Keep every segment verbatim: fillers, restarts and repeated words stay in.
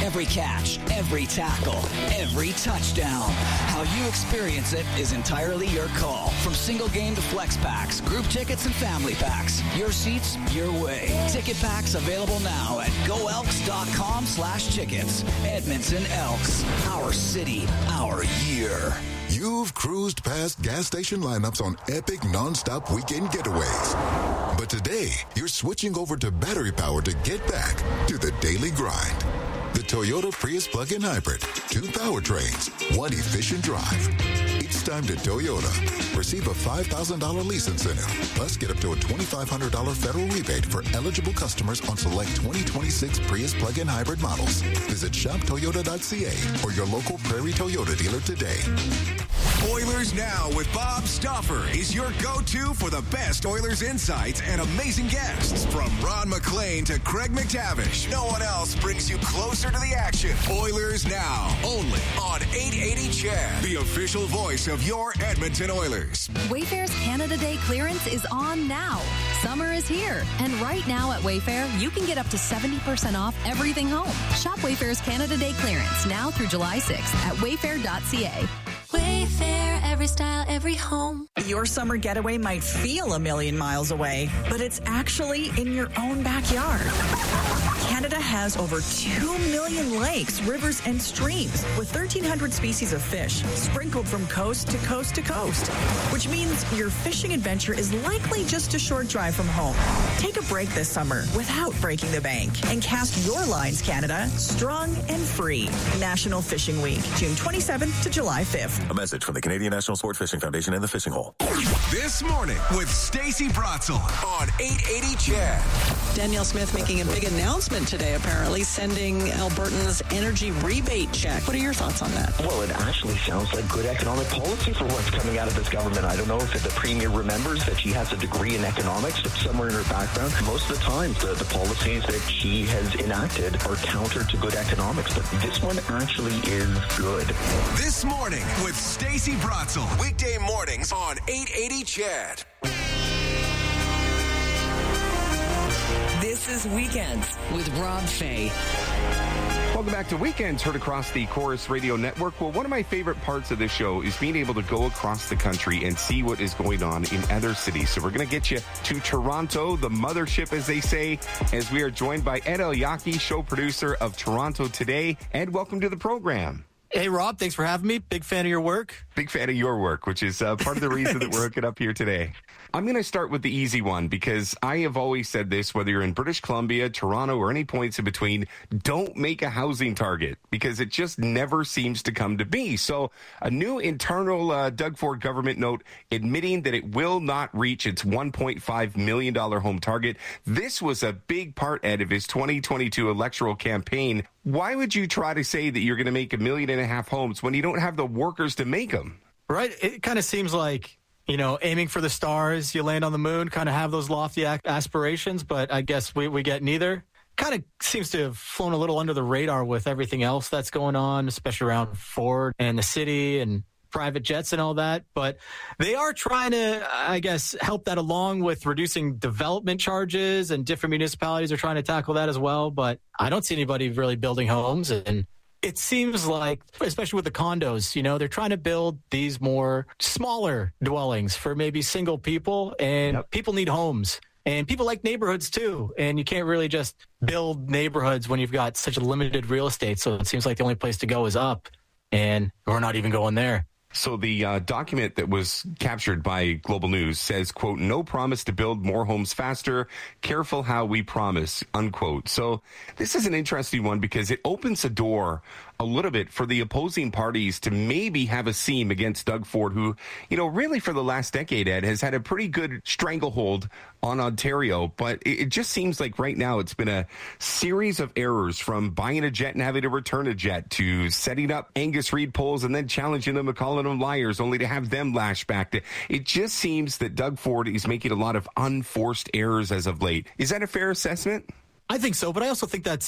Every catch, every tackle, every touchdown. How you experience it is entirely your call. From single game to flex packs, group tickets and family packs. Your seats, your way. Ticket packs available now at go elks dot com slash tickets. Edmonton Elks. Our city, our year. You've cruised past gas station lineups on epic non-stop weekend getaways. But today, you're switching over to battery power to get back to the daily grind. The Toyota Prius plug-in hybrid. Two powertrains, one efficient drive. It's time to Toyota. Receive a five thousand dollars lease incentive. Plus, get up to a twenty-five hundred dollars federal rebate for eligible customers on select twenty twenty-six Prius plug-in hybrid models. Visit shop toyota dot c a or your local Prairie Toyota dealer today. Oilers Now with Bob Stauffer is your go-to for the best Oilers insights and amazing guests. From Ron McLean to Craig McTavish, no one else brings you closer to the action. Oilers Now, only on eight eighty C H E D, the official voice of your Edmonton Oilers. Wayfair's Canada Day clearance is on now. Summer is here, and right now at Wayfair, you can get up to seventy percent off everything home. Shop Wayfair's Canada Day clearance now through July sixth at wayfair dot c a. Wayfair, every style, every home. Your summer getaway might feel a million miles away, but it's actually in your own backyard. Canada has over two million lakes, rivers, and streams with thirteen hundred species of fish sprinkled from coast to coast to coast, which means your fishing adventure is likely just a short drive from home. Take a break this summer without breaking the bank and cast your lines, Canada, strong and free. National Fishing Week, June twenty-seventh to July fifth. A message from the Canadian National Sport Fishing Foundation and the Fishing Hole. This morning with Stacey Bratzel on eight eighty C H E D. Danielle Smith making a big announcement today, apparently, sending Albertans energy rebate check. What are your thoughts on that? Well, it actually sounds like good economic policy for what's coming out of this government. I don't know if the Premier remembers that she has a degree in economics somewhere in her background. Most of the time, the, the policies that she has enacted are counter to good economics, but this one actually is good. This morning with Stacey Bratzel. Weekday mornings on eight eighty C H E D. This is Weekends with Rob Fay. Welcome back to Weekends, heard across the Chorus Radio Network. Well, one of my favorite parts of this show is being able to go across the country and see what is going on in other cities. So we're going to get you to Toronto, the mothership, as they say, as we are joined by Ed Eliaki, show producer of Toronto Today. Ed, welcome to the program. Hey, Rob, thanks for having me. Big fan of your work. Big fan of your work, which is uh, part of the reason that we're hooking up here today. I'm going to start with the easy one because I have always said this, whether you're in British Columbia, Toronto, or any points in between, don't make a housing target because it just never seems to come to be. So a new internal uh, Doug Ford government note admitting that it will not reach its one point five million dollars home target. This was a big part, Ed, of his twenty twenty-two electoral campaign. Why would you try to say that you're going to make a million and a half homes when you don't have the workers to make them? Right. It kind of seems like, you know, aiming for the stars, you land on the moon, kind of have those lofty aspirations, but I guess we, we get neither. Kind of seems to have flown a little under the radar with everything else that's going on, especially around Ford and the city and private jets and all that. But they are trying to, I guess, help that along with reducing development charges, and different municipalities are trying to tackle that as well. But I don't see anybody really building homes. And it seems like, especially with the condos, you know, they're trying to build these more smaller dwellings for maybe single people, and yep. people need homes. And people like neighborhoods too. And you can't really just build neighborhoods when you've got such a limited real estate. So it seems like the only place to go is up. And we're not even going there. So the uh, document that was captured by Global News says, quote, no promise to build more homes faster. Careful how we promise, unquote. So this is an interesting one because it opens the door a little bit for the opposing parties to maybe have a seam against Doug Ford, who, you know, really for the last decade, Ed, has had a pretty good stranglehold on Ontario. But it, it just seems like right now it's been a series of errors, from buying a jet and having to return a jet to setting up Angus Reid polls and then challenging them and calling them liars only to have them lash back. To, it just seems that Doug Ford is making a lot of unforced errors as of late. Is that a fair assessment? I think so, but I also think that's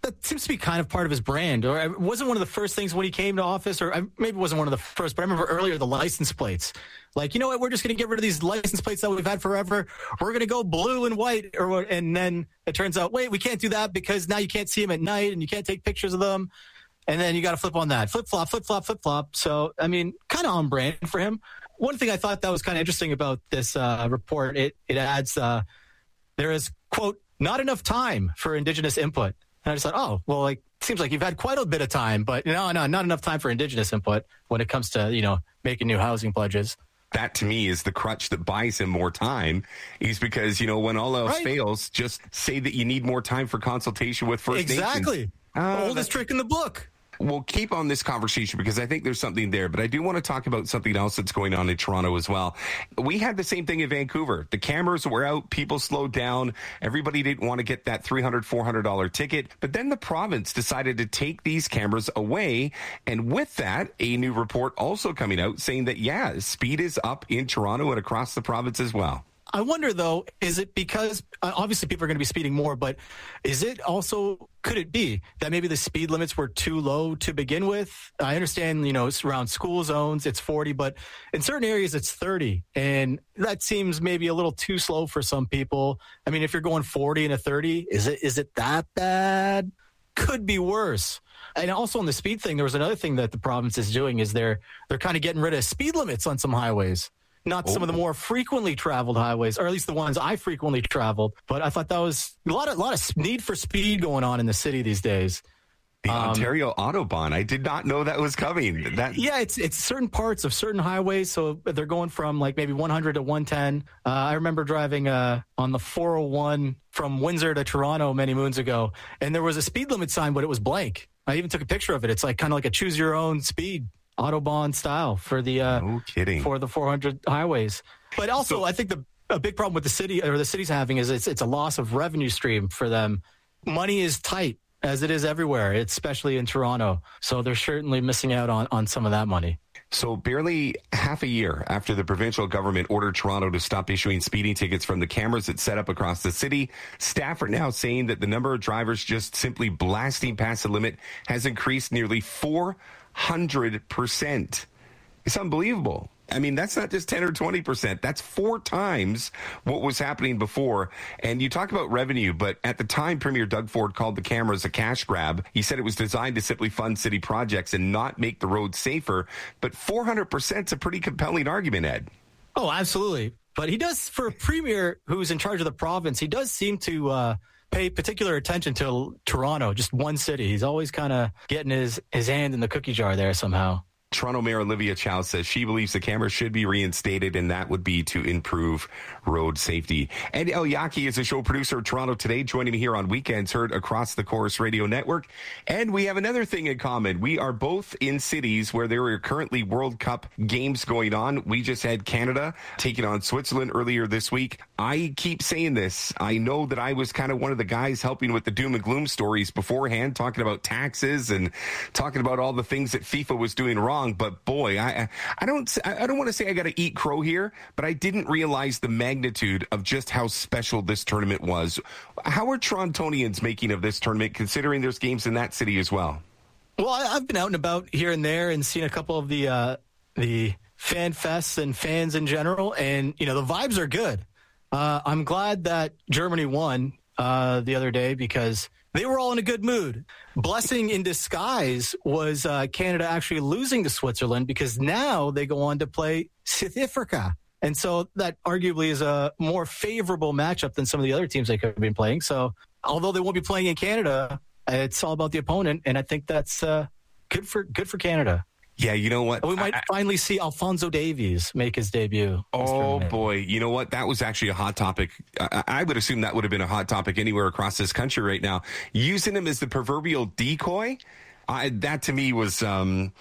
that seems to be kind of part of his brand. Or it wasn't one of the first things when he came to office, or maybe it wasn't one of the first, but I remember earlier the license plates. Like, you know what, we're just going to get rid of these license plates that we've had forever. We're going to go blue and white. or And then it turns out, wait, we can't do that because now you can't see them at night and you can't take pictures of them. And then you got to flip on that. Flip-flop, flip-flop, flip-flop. So, I mean, kind of on brand for him. One thing I thought that was kind of interesting about this uh, report, it, it adds uh, there is, quote, not enough time for Indigenous input. And I just thought, oh, well, like, seems like you've had quite a bit of time, but no, no, not enough time for Indigenous input when it comes to, you know, making new housing pledges. That, to me, is the crutch that buys him more time, is because, you know, when all else right. fails, just say that you need more time for consultation with First Nations. Exactly. Uh, the oldest trick in the book. We'll keep on this conversation because I think there's something there, but I do want to talk about something else that's going on in Toronto as well. We had the same thing in Vancouver. The cameras were out, people slowed down, everybody didn't want to get that three hundred dollars, four hundred dollars ticket, but then the province decided to take these cameras away, and with that, a new report also coming out saying that, yeah, speed is up in Toronto and across the province as well. I wonder, though, is it because uh, obviously people are going to be speeding more, but is it also, could it be that maybe the speed limits were too low to begin with? I understand, you know, it's around school zones, it's forty, but in certain areas it's thirty. And that seems maybe a little too slow for some people. I mean, if you're going forty and a thirty, is it is it that bad? Could be worse. And also on the speed thing, there was another thing that the province is doing is they're they're kind of getting rid of speed limits on some highways. Not oh. some of the more frequently traveled highways, or at least the ones I frequently traveled. But I thought that was a lot of, lot of need for speed going on in the city these days. The um, Ontario Autobahn. I did not know that was coming. That Yeah, it's it's certain parts of certain highways. So they're going from like maybe one hundred to one ten. Uh, I remember driving uh, on the four oh one from Windsor to Toronto many moons ago. And there was a speed limit sign, but it was blank. I even took a picture of it. It's like kind of like a choose your own speed. Autobahn style for the uh, no kidding. for the four hundred highways. But also, so, I think the a big problem with the city or the city's having is it's it's a loss of revenue stream for them. Money is tight as it is everywhere, especially in Toronto. So they're certainly missing out on, on some of that money. So barely half a year after the provincial government ordered Toronto to stop issuing speeding tickets from the cameras it set up across the city, staff are now saying that the number of drivers just simply blasting past the limit has increased nearly four hundred percent. It's unbelievable. I mean, that's not just ten or twenty percent. That's four times what was happening before. And you talk about revenue, but at the time, Premier Doug Ford called the cameras a cash grab. He said it was designed to simply fund city projects and not make the roads safer. But four hundred percent is a pretty compelling argument, Ed. Oh, absolutely. But he does, for a premier who's in charge of the province, he does seem to uh, pay particular attention to Toronto, just one city. He's always kind of getting his, his hand in the cookie jar there somehow. Toronto Mayor Olivia Chow says she believes the cameras should be reinstated, and that would be to improve road safety. Ed Eliaki is a show producer of Toronto Today, joining me here on Weekends, heard across the Chorus Radio Network. And we have another thing in common. We are both in cities where there are currently World Cup games going on. We just had Canada taking on Switzerland earlier this week. I keep saying this. I know that I was kind of one of the guys helping with the doom and gloom stories beforehand, talking about taxes and talking about all the things that FIFA was doing wrong. But boy, I I don't I don't want to say I got to eat crow here, but I didn't realize the magnitude of just how special this tournament was. How are Torontonians making of this tournament, considering there's games in that city as well? Well, I've been out and about here and there and seen a couple of the uh, the fan fests and fans in general, and you know the vibes are good. Uh, I'm glad that Germany won uh, the other day because they were all in a good mood. Blessing in disguise was uh, Canada actually losing to Switzerland because now they go on to play South Africa. And so that arguably is a more favorable matchup than some of the other teams they could have been playing. So although they won't be playing in Canada, it's all about the opponent. And I think that's uh, good for good for Canada. Yeah, you know what? We might I, finally see Alphonso Davies make his debut. Oh, boy. You know what? That was actually a hot topic. I, I would assume that would have been a hot topic anywhere across this country right now. Using him as the proverbial decoy, I, that to me was um,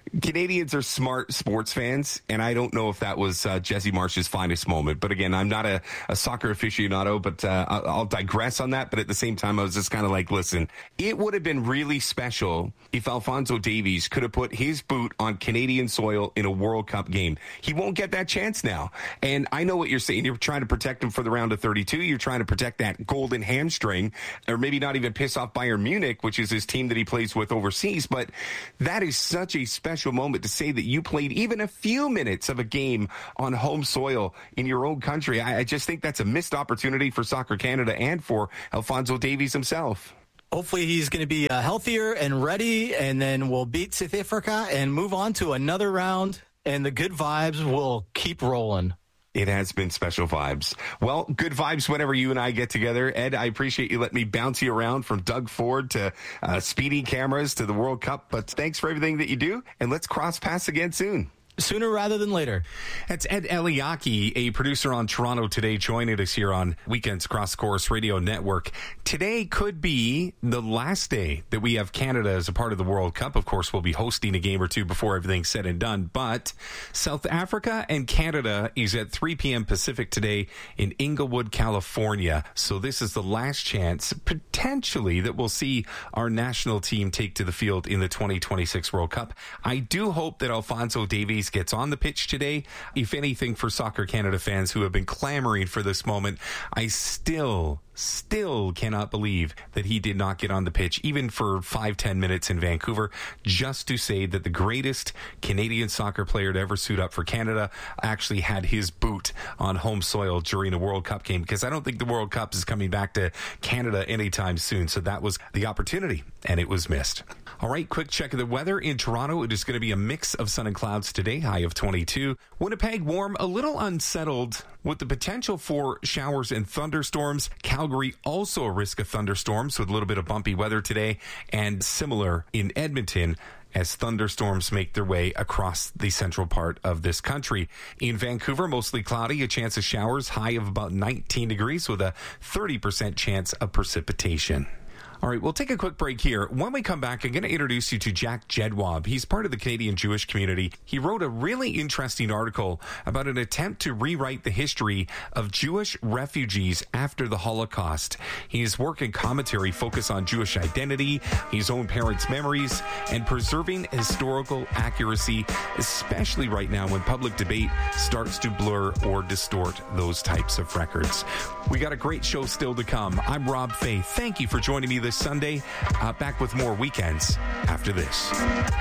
Canadians are smart sports fans, and I don't know if that was uh, Jesse Marsh's finest moment. But again, I'm not a, a soccer aficionado, but uh, I'll, I'll digress on that. But at the same time, I was just kind of like, listen, it would have been really special if Alphonso Davies could have put his boot on Canadian soil in a World Cup game. He won't get that chance now. And I know what you're saying. You're trying to protect him for the round of thirty-two. You're trying to protect that golden hamstring, or maybe not even piss off Bayern Munich, which is his team that he plays with overseas. But that is such a special moment to say that you played even a few minutes of a game on home soil in your own country. I, I just think that's a missed opportunity for Soccer Canada and for Alphonso Davies himself. Hopefully he's going to be uh, healthier and ready, and then we'll beat South Africa and move on to another round, and the good vibes will keep rolling. It has been special vibes. Well, good vibes whenever you and I get together. Ed, I appreciate you letting me bounce you around from Doug Ford to uh, speedy cameras to the World Cup. But thanks for everything that you do, and let's cross paths again soon. Sooner rather than later. That's Ed Eliaki, a producer on Toronto Today, joining us here on Weekends Cross Course Radio Network. Today could be the last day that we have Canada as a part of the World Cup. Of course, we'll be hosting a game or two before everything's said and done. But South Africa and Canada is at three p.m. Pacific today in Inglewood, California. So this is the last chance, potentially, that we'll see our national team take to the field in the twenty twenty-six World Cup. I do hope that Alphonso Davies gets on the pitch today. If anything, for Soccer Canada fans who have been clamoring for this moment, I still, still cannot believe that he did not get on the pitch, even for five, ten minutes in Vancouver, just to say that the greatest Canadian soccer player to ever suit up for Canada actually had his boot on home soil during a World Cup game, because I don't think the World Cup is coming back to Canada anytime soon. So that was the opportunity, and it was missed. All right, quick check of the weather. In Toronto, it is going to be a mix of sun and clouds today, high of twenty-two. Winnipeg, warm, a little unsettled with the potential for showers and thunderstorms. Calgary, also a risk of thunderstorms with a little bit of bumpy weather today. And similar in Edmonton, as thunderstorms make their way across the central part of this country. In Vancouver, mostly cloudy, a chance of showers, high of about nineteen degrees with a thirty percent chance of precipitation. All right, we'll take a quick break here. When we come back, I'm going to introduce you to Jack Jedwab. He's part of the Canadian Jewish community. He wrote a really interesting article about an attempt to rewrite the history of Jewish refugees after the Holocaust. His work and commentary focus on Jewish identity, his own parents' memories, and preserving historical accuracy, especially right now when public debate starts to blur or distort those types of records. We got a great show still to come. I'm Rob Fay. Thank you for joining me this Sunday. Uh, back with more Weekends after this.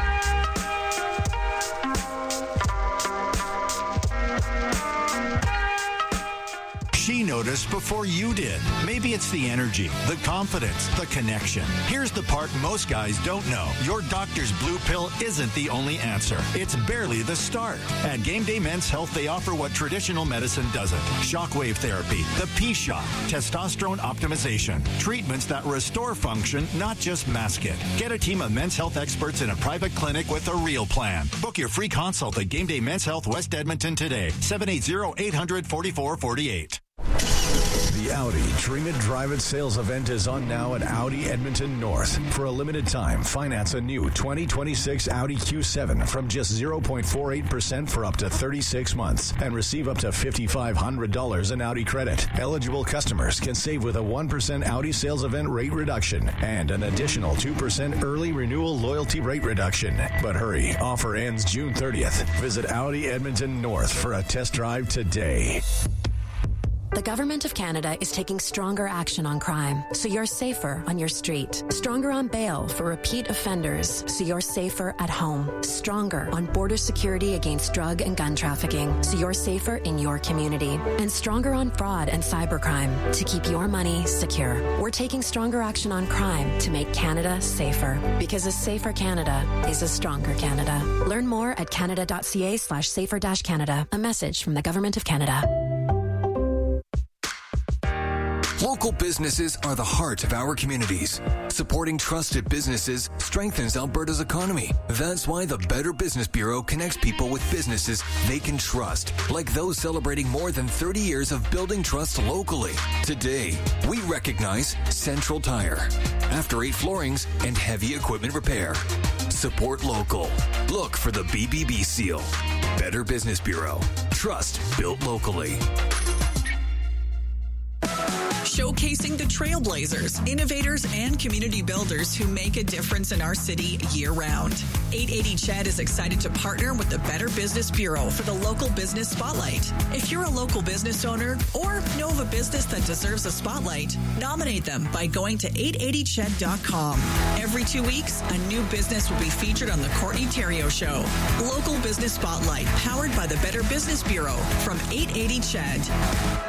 She noticed before you did. Maybe it's the energy, the confidence, the connection. Here's the part most guys don't know. Your doctor's blue pill isn't the only answer. It's barely the start. At Game Day Men's Health, they offer what traditional medicine doesn't. Shockwave therapy, the P-Shot, testosterone optimization, treatments that restore function, not just mask it. Get a team of men's health experts in a private clinic with a real plan. Book your free consult at Game Day Men's Health West Edmonton today. seven eight zero, eight hundred, forty-four forty-eight. The Audi Dream It Drive It sales event is on now at Audi Edmonton North. For a limited time, finance a new twenty twenty-six Audi Q seven from just zero point four eight percent for up to thirty-six months and receive up to five thousand five hundred dollars in Audi credit. Eligible customers can save with a one percent Audi sales event rate reduction and an additional two percent early renewal loyalty rate reduction. But hurry, offer ends June thirtieth. Visit Audi Edmonton North for a test drive today. The Government of Canada is taking stronger action on crime, so you're safer on your street. Stronger on bail for repeat offenders, so you're safer at home. Stronger on border security against drug and gun trafficking, so you're safer in your community. And stronger on fraud and cybercrime, to keep your money secure. We're taking stronger action on crime to make Canada safer, because a safer Canada is a stronger Canada. Learn more at canada.ca slash safer dash Canada. A message from the Government of Canada. Local businesses are the heart of our communities. Supporting trusted businesses strengthens Alberta's economy. That's why the Better Business Bureau connects people with businesses they can trust, like those celebrating more than thirty years of building trust locally. Today, we recognize Central Tire, After Eight Floorings, and Heavy Equipment Repair. Support local. Look for the B B B seal. Better Business Bureau. Trust built locally. Showcasing the trailblazers, innovators, and community builders who make a difference in our city year-round. eight eighty C H E D is excited to partner with the Better Business Bureau for the Local Business Spotlight. If you're a local business owner or know of a business that deserves a spotlight, nominate them by going to eight eighty C H E D dot com. Every two weeks, a new business will be featured on the Courtney Theriault Show. Local Business Spotlight, powered by the Better Business Bureau from eight eighty C H E D.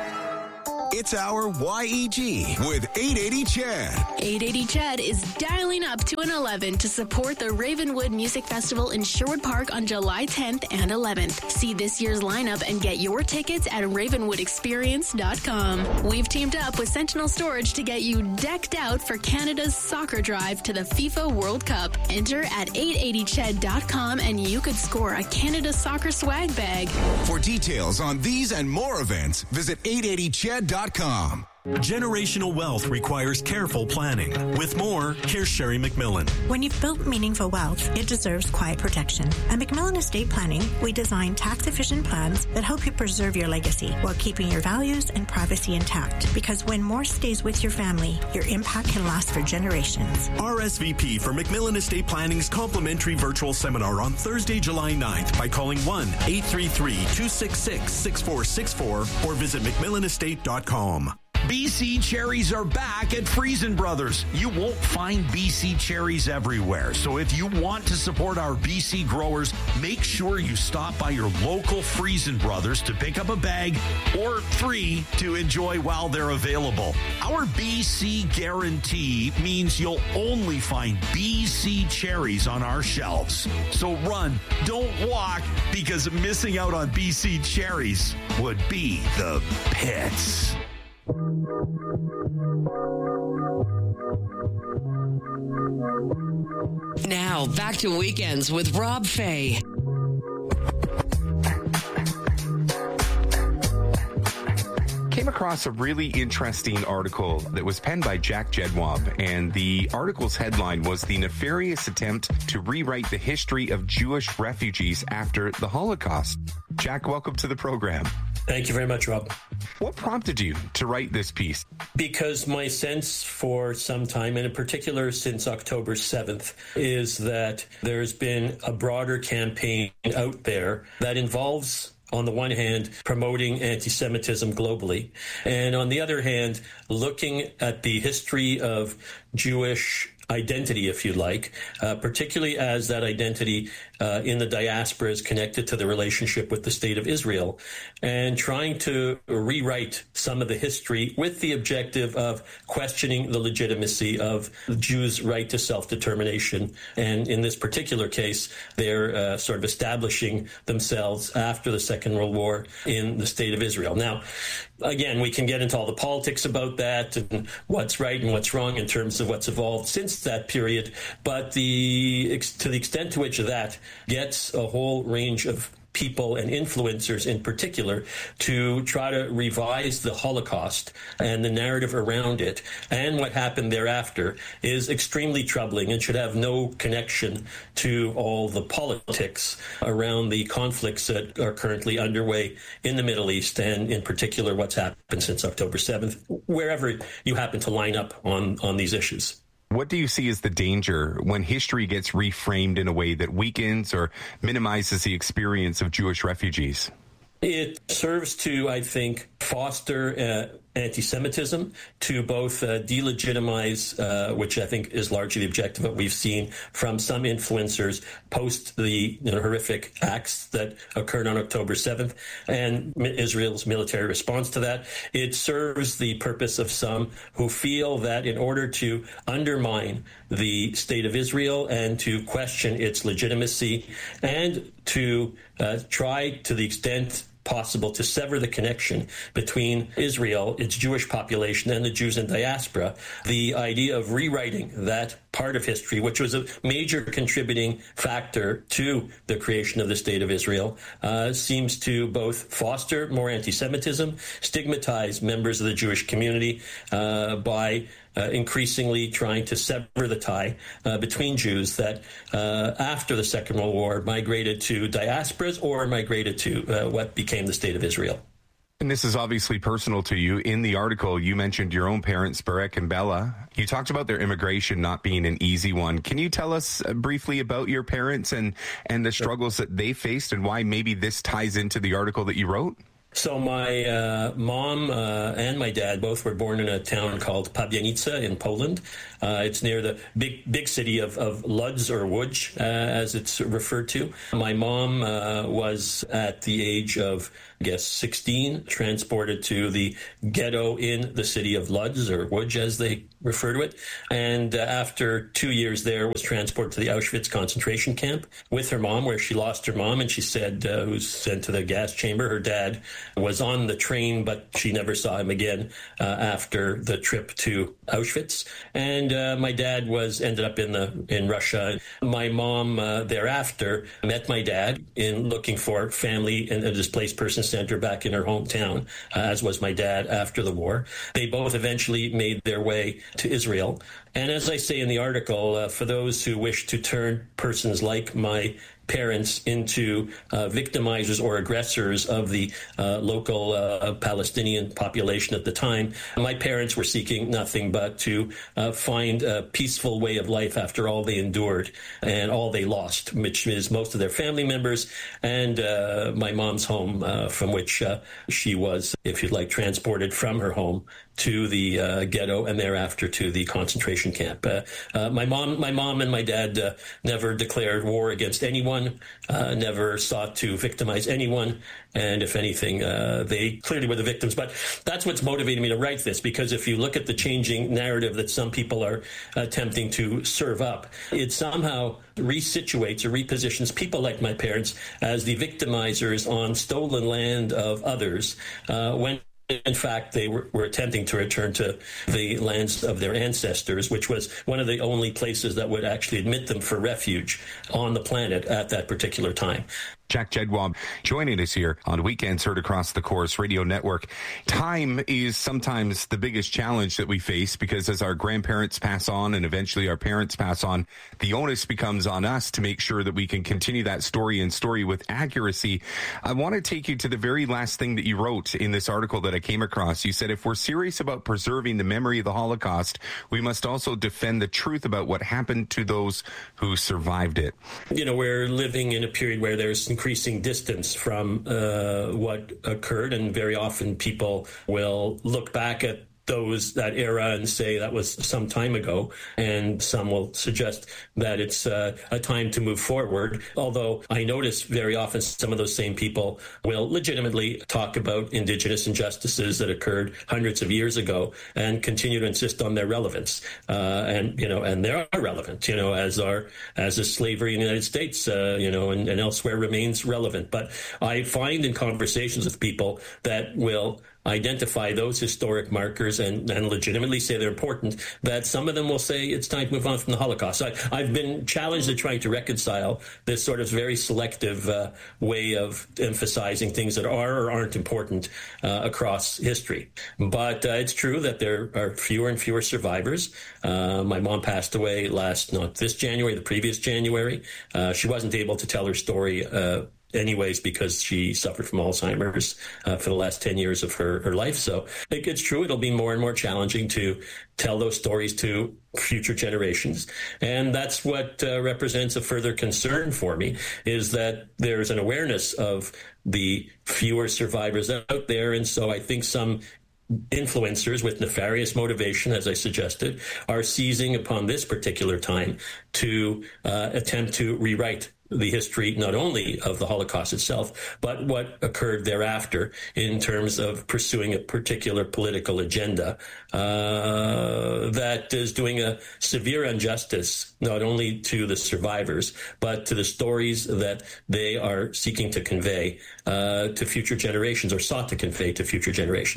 It's our Y E G with eight eighty C H E D. eight eighty C H E D is dialing up to an eleven to support the Ravenwood Music Festival in Sherwood Park on July tenth and eleventh. See this year's lineup and get your tickets at ravenwood experience dot com. We've teamed up with Sentinel Storage to get you decked out for Canada's soccer drive to the FIFA World Cup. Enter at eight eighty C H E D dot com and you could score a Canada Soccer swag bag. For details on these and more events, visit eight eighty C H E D dot com. Generational wealth requires careful planning. With more, here's Sherry McMillan. When you've built meaningful wealth, it deserves quiet protection. At McMillan Estate Planning, we design tax-efficient plans that help you preserve your legacy while keeping your values and privacy intact. Because when more stays with your family, your impact can last for generations. R S V P for McMillan Estate Planning's complimentary virtual seminar on Thursday, July ninth by calling one eight three three, two six six, six four six four or visit mcmillan estate dot com. B C cherries are back at Friesen Brothers. You won't find B C cherries everywhere. So if you want to support our B C growers, make sure you stop by your local Friesen Brothers to pick up a bag or three to enjoy while they're available. Our B C guarantee means you'll only find B C cherries on our shelves. So run, don't walk, because missing out on B C cherries would be the pits. Now, back to Weekends with Rob Fay. Came across a really interesting article that was penned by Jack Jedwab, and the article's headline was "The Nefarious Attempt to Rewrite the History of Jewish Refugees After the Holocaust." Jack, welcome to the program. Thank you very much, Rob. What prompted you to write this piece? Because my sense for some time, and in particular since October seventh, is that there's been a broader campaign out there that involves, on the one hand, promoting anti-Semitism globally, and on the other hand, looking at the history of Jewish identity, if you like, uh, particularly as that identity uh, in the diaspora is connected to the relationship with the State of Israel, and trying to rewrite some of the history with the objective of questioning the legitimacy of the Jews' right to self-determination. And in this particular case, they're uh, sort of establishing themselves after the Second World War in the State of Israel. Now, again, we can get into all the politics about that and what's right and what's wrong in terms of what's evolved since that period, but the to the extent to which that gets a whole range of people and influencers in particular to try to revise the Holocaust and the narrative around it and what happened thereafter is extremely troubling and should have no connection to all the politics around the conflicts that are currently underway in the Middle East, and in particular what's happened since October seventh, wherever you happen to line up on, on these issues. What do you see as the danger when history gets reframed in a way that weakens or minimizes the experience of Jewish refugees? It serves to, I think, foster uh, anti-Semitism, to both uh, delegitimize, uh, which I think is largely the objective that we've seen from some influencers post the you know, horrific acts that occurred on October seventh, and Israel's military response to that. It serves the purpose of some who feel that in order to undermine the State of Israel and to question its legitimacy and to uh, try to the extent possible to sever the connection between Israel, its Jewish population, and the Jews in diaspora, the idea of rewriting that part of history, which was a major contributing factor to the creation of the State of Israel, uh, seems to both foster more anti-Semitism, stigmatize members of the Jewish community uh, by uh, increasingly trying to sever the tie uh, between Jews that uh, after the Second World War migrated to diasporas or migrated to uh, what became the State of Israel. And this is obviously personal to you. In the article, you mentioned your own parents, Barek and Bella. You talked about their immigration not being an easy one. Can you tell us uh, briefly about your parents and, and the struggles that they faced and why maybe this ties into the article that you wrote? So my uh, mom uh, and my dad both were born in a town called Pabianice in Poland. Uh, it's near the big big city of, of Lodz or Łódź, uh, as it's referred to. My mom uh, was at the age of, I guess, sixteen, transported to the ghetto in the city of Lodz or Łódź, as they refer to it. And uh, after two years there, was transported to the Auschwitz concentration camp with her mom, where she lost her mom. And she said, uh, who's sent to the gas chamber, her dad was on the train, but she never saw him again uh, after the trip to Auschwitz. And uh, my dad was ended up in the in Russia. My mom uh, thereafter met my dad in looking for family in a displaced person center back in her hometown, uh, as was my dad after the war. They both eventually made their way to Israel. And as I say in the article, uh, for those who wish to turn persons like my parents into uh, victimizers or aggressors of the uh, local uh, Palestinian population at the time, my parents were seeking nothing but to uh, find a peaceful way of life after all they endured and all they lost, which is most of their family members and uh, my mom's home, uh, from which uh, she was, if you'd like, transported from her home to the uh, ghetto and thereafter to the concentration camp. Uh, uh, my mom, my mom and my dad uh, never declared war against anyone, uh, never sought to victimize anyone, and if anything, uh, they clearly were the victims. But that's what's motivating me to write this, because if you look at the changing narrative that some people are attempting to serve up, it somehow resituates or repositions people like my parents as the victimizers on stolen land of others, uh, when in fact, they were, were attempting to return to the lands of their ancestors, which was one of the only places that would actually admit them for refuge on the planet at that particular time. Jack Jedwab joining us here on Weekends Heard Across the Corus Radio Network. Time is sometimes the biggest challenge that we face, because as our grandparents pass on and eventually our parents pass on, the onus becomes on us to make sure that we can continue that story and story with accuracy. I want to take you to the very last thing that you wrote in this article that I came across. You said, if we're serious about preserving the memory of the Holocaust, we must also defend the truth about what happened to those who survived it. You know, we're living in a period where there's increasing distance from uh, what occurred, and very often people will look back at those that era and say that was some time ago, and some will suggest that it's uh, a time to move forward. Although I notice very often some of those same people will legitimately talk about Indigenous injustices that occurred hundreds of years ago and continue to insist on their relevance. Uh, and you know, and they are relevant. You know, as are as is slavery in the United States. Uh, you know, and, and elsewhere remains relevant. But I find in conversations with people that will identify those historic markers and, and legitimately say they're important, that some of them will say it's time to move on from the Holocaust. So I, I've been challenged at trying to reconcile this sort of very selective uh, way of emphasizing things that are or aren't important uh, across history. But uh, it's true that there are fewer and fewer survivors. Uh, my mom passed away last, not this January, the previous January. Uh, she wasn't able to tell her story uh, anyways, because she suffered from Alzheimer's uh, for the last ten years of her, her life. So it, it's true, it'll be more and more challenging to tell those stories to future generations. And that's what uh, represents a further concern for me, is that there's an awareness of the fewer survivors out there. And so I think some influencers with nefarious motivation, as I suggested, are seizing upon this particular time to uh, attempt to rewrite the history not only of the Holocaust itself, but what occurred thereafter in terms of pursuing a particular political agenda uh, that is doing a severe injustice not only to the survivors, but to the stories that they are seeking to convey uh, to future generations, or sought to convey to future generations.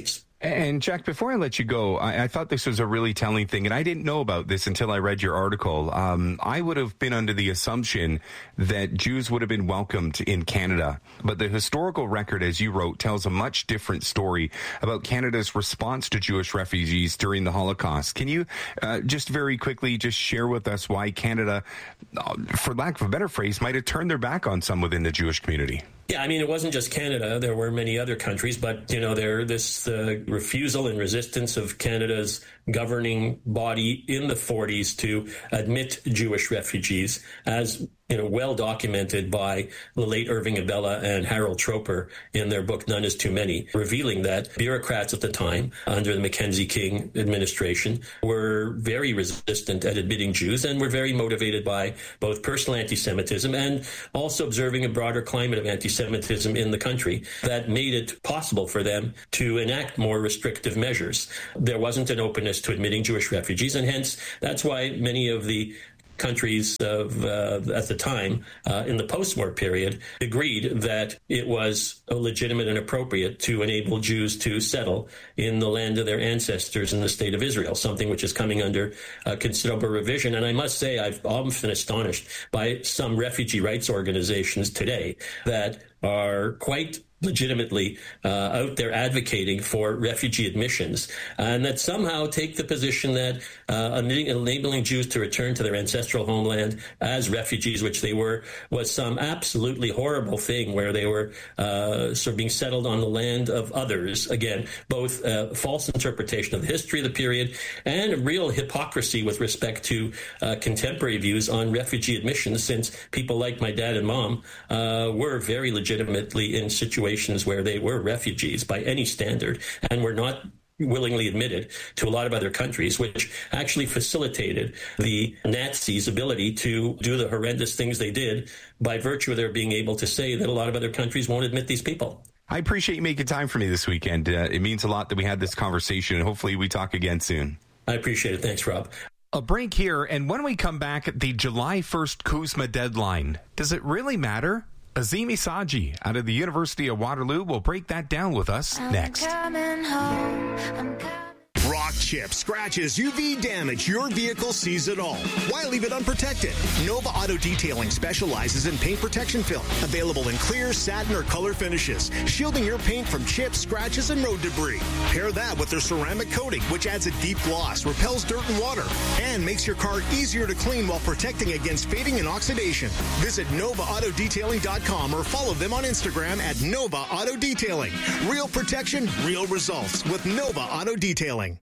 And Jack, before I let you go, I, I thought this was a really telling thing, and I didn't know about this until I read your article. Um, I would have been under the assumption that Jews would have been welcomed in Canada, but the historical record, as you wrote, tells a much different story about Canada's response to Jewish refugees during the Holocaust. Can you uh, just very quickly just share with us why Canada, uh, for lack of a better phrase, might have turned their back on some within the Jewish community? Yeah, I mean, it wasn't just Canada. There were many other countries, but, you know, there this uh, refusal and resistance of Canada's governing body in the forties to admit Jewish refugees, as, you know, well documented by the late Irving Abella and Harold Troper in their book, None is Too Many, revealing that bureaucrats at the time, under the Mackenzie King administration, were very resistant at admitting Jews and were very motivated by both personal anti-Semitism and also observing a broader climate of anti-Semitism in the country that made it possible for them to enact more restrictive measures. There wasn't an openness to admitting Jewish refugees, and hence that's why many of the countries of uh, at the time uh, in the post-war period agreed that it was legitimate and appropriate to enable Jews to settle in the land of their ancestors in the state of Israel, something which is coming under uh, considerable revision. And I must say, I've often been astonished by some refugee rights organizations today that are quite legitimately uh, out there advocating for refugee admissions, and that somehow take the position that uh, enabling Jews to return to their ancestral homeland as refugees, which they were, was some absolutely horrible thing where they were uh, sort of being settled on the land of others. Again, both uh, false interpretation of the history of the period and real hypocrisy with respect to uh, contemporary views on refugee admissions, since people like my dad and mom uh, were very legitimately in situations where they were refugees by any standard and were not willingly admitted to a lot of other countries, which actually facilitated the Nazis' ability to do the horrendous things they did by virtue of their being able to say that a lot of other countries won't admit these people. I appreciate you making time for me this weekend. Uh, it means a lot that we had this conversation, and hopefully we talk again soon. I appreciate it. Thanks, Rob. A break here, and when we come back at the July first Kuzma deadline, does it really matter? Azim Isaji out of the University of Waterloo will break that down with us next. I'm coming home. I'm coming. Rock chip, scratches, U V damage, your vehicle sees it all. Why leave it unprotected? Nova Auto Detailing specializes in paint protection film, available in clear, satin, or color finishes, shielding your paint from chips, scratches, and road debris. Pair that with their ceramic coating, which adds a deep gloss, repels dirt and water, and makes your car easier to clean while protecting against fading and oxidation. Visit nova auto detailing dot com or follow them on Instagram at Nova Auto Detailing. Real protection, real results with Nova Auto Detailing.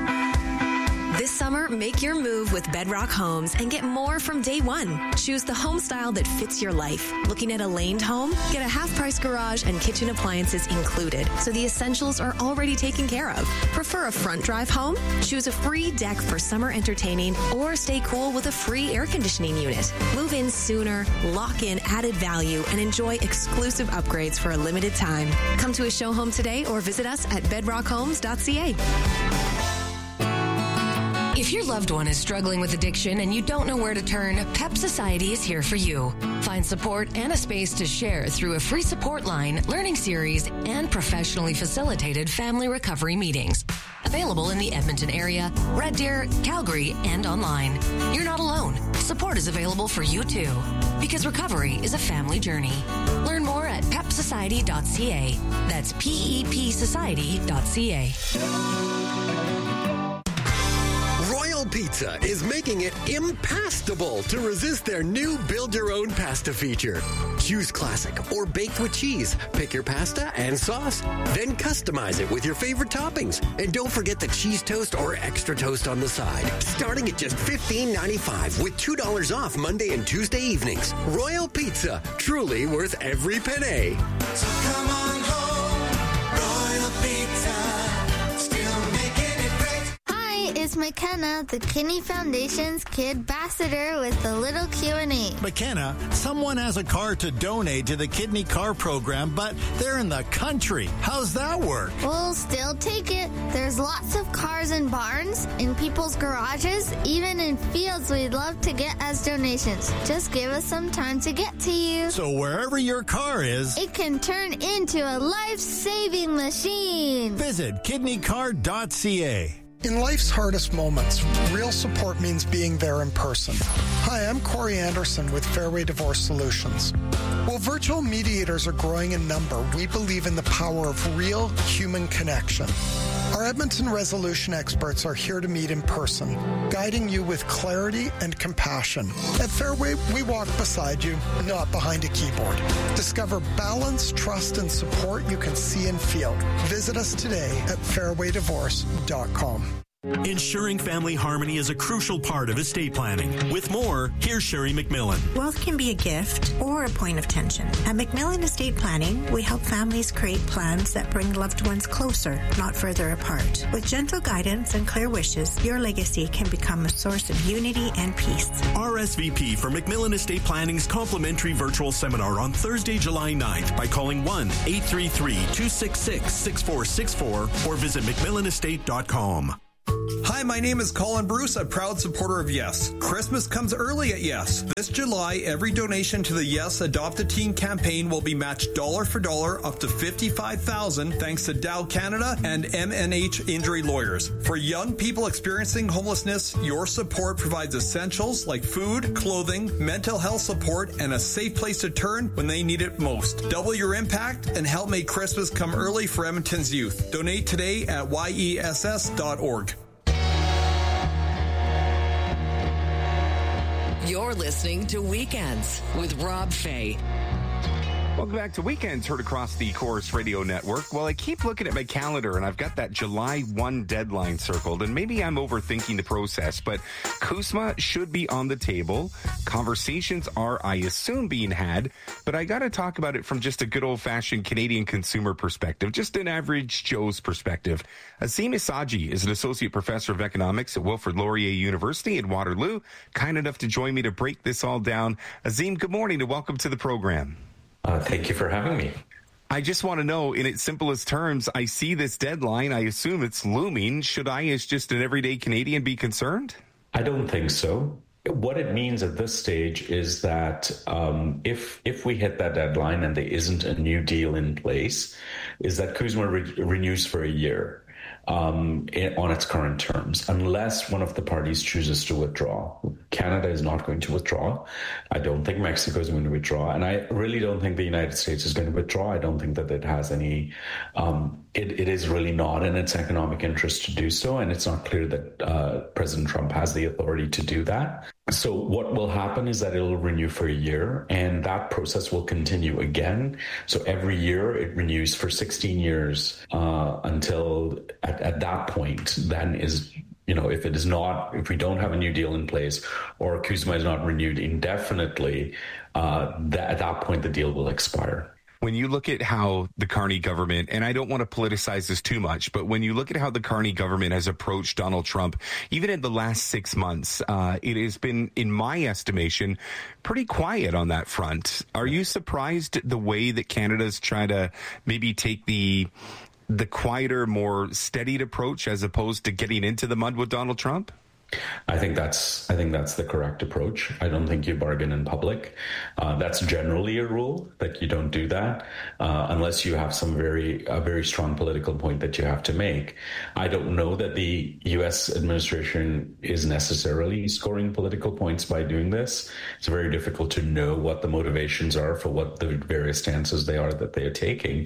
This summer, make your move with Bedrock Homes and get more from day one. Choose the home style that fits your life. Looking at a laned home? Get a half-price garage and kitchen appliances included, so the essentials are already taken care of. Prefer a front drive home? Choose a free deck for summer entertaining, or stay cool with a free air conditioning unit. Move in sooner, lock in added value, and enjoy exclusive upgrades for a limited time. Come to a show home today or visit us at bedrock homes dot c a. If your loved one is struggling with addiction and you don't know where to turn, PEP Society is here for you. Find support and a space to share through a free support line, learning series, and professionally facilitated family recovery meetings. Available in the Edmonton area, Red Deer, Calgary, and online. You're not alone. Support is available for you too, because recovery is a family journey. Learn more at pep society dot c a. That's P E P society dot c a. Royal Pizza is making it impastable to resist their new build-your-own pasta feature. Choose classic or baked with cheese. Pick your pasta and sauce. Then customize it with your favorite toppings. And don't forget the cheese toast or extra toast on the side. Starting at just fifteen ninety-five with two dollars off Monday and Tuesday evenings. Royal Pizza, truly worth every penny. So come on home, Royal Pizza, still making it great. Hi, is Here's McKenna, the Kinney Foundation's Kid Ambassador, with a little Q and A. McKenna, someone has a car to donate to the Kidney Car Program, but they're in the country. How's that work? We'll still take it. There's lots of cars in barns, in people's garages, even in fields we'd love to get as donations. Just give us some time to get to you. So wherever your car is, it can turn into a life-saving machine. Visit kidney car dot c a. In life's hardest moments, real support means being there in person. Hi, I'm Corey Anderson with Fairway Divorce Solutions. While virtual mediators are growing in number, we believe in the power of real human connection. Our Edmonton resolution experts are here to meet in person, guiding you with clarity and compassion. At Fairway, we walk beside you, not behind a keyboard. Discover balance, trust, and support you can see and feel. Visit us today at fairway divorce dot com. Ensuring family harmony is a crucial part of estate planning. With more, here's Sherry McMillan. Wealth can be a gift or a point of tension. At McMillan Estate Planning, we help families create plans that bring loved ones closer, not further apart. With gentle guidance and clear wishes, your legacy can become a source of unity and peace. R S V P for McMillan Estate Planning's complimentary virtual seminar on Thursday, July ninth by calling one eight three three, two six six, six four six four or visit mcmillan estate dot com. Hi, my name is Colin Bruce, a proud supporter of Yes. Christmas comes early at Yes. This July, every donation to the Yes Adopt a Teen campaign will be matched dollar for dollar up to fifty-five thousand dollars thanks to Dow Canada and M N H Injury Lawyers. For young people experiencing homelessness, your support provides essentials like food, clothing, mental health support, and a safe place to turn when they need it most. Double your impact and help make Christmas come early for Edmonton's youth. Donate today at y e s s dot org. You're listening to Weekends with Rob Fay. Welcome back to Weekends, heard across the Chorus Radio Network. Well, I keep looking at my calendar, and I've got that July first deadline circled, and maybe I'm overthinking the process, but CUSMA should be on the table. Conversations are, I assume, being had, but I got to talk about it from just a good old-fashioned Canadian consumer perspective, just an average Joe's perspective. Azim Isaji is an associate professor of economics at Wilfrid Laurier University in Waterloo, kind enough to join me to break this all down. Azim, good morning and welcome to the program. Uh, thank you for having me. I just want to know, in its simplest terms, I see this deadline. I assume it's looming. Should I, as just an everyday Canadian, be concerned? I don't think so. What it means at this stage is that um, if if we hit that deadline and there isn't a new deal in place, is that CUSMA re- renews for a year. Um, on its current terms, unless one of the parties chooses to withdraw. Canada is not going to withdraw. I don't think Mexico is going to withdraw. And I really don't think the United States is going to withdraw. I don't think that it has any, um, it, it is really not in its economic interest to do so. And it's not clear that uh, President Trump has the authority to do that. So what will happen is that it will renew for a year, and that process will continue again. So every year it renews for sixteen years uh, until at, at that point, then is, you know, if it is not, if we don't have a new deal in place or CUSMA is not renewed indefinitely, uh, that, at that point the deal will expire. When you look at how the Carney government, and I don't want to politicize this too much, but when you look at how the Carney government has approached Donald Trump, even in the last six months, uh, it has been, in my estimation, pretty quiet on that front. Are you surprised the way that Canada's trying to maybe take the the quieter, more steadied approach as opposed to getting into the mud with Donald Trump? I think that's I think that's the correct approach. I don't think you bargain in public. Uh, that's generally a rule, that you don't do that uh, unless you have some very a very strong political point that you have to make. I don't know that the U S administration is necessarily scoring political points by doing this. It's very difficult to know what the motivations are for what the various stances they are that they are taking.